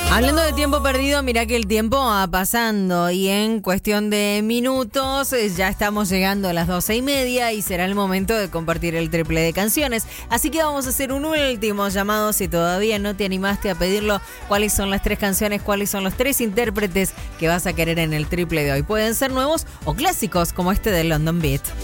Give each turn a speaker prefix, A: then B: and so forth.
A: Hablando de tiempo perdido, mirá que el tiempo va pasando y en cuestión de minutos ya estamos llegando a las 12:30 y será el momento de compartir el triple de canciones. Así que vamos a hacer un último llamado si todavía no te animaste a pedirlo. ¿Cuáles son las 3 canciones? ¿Cuáles son los 3 intérpretes que vas a querer en el triple de hoy? Pueden ser nuevos o clásicos como este de London Beat.